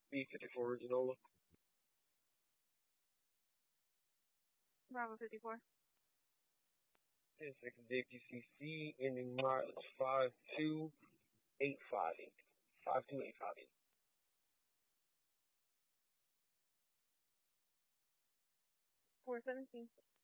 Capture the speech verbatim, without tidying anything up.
B fifty-four original. Bravo fifty-four. ten six D P C C, ending mileage five two eight five eight. five two eight five eight. four seventeen.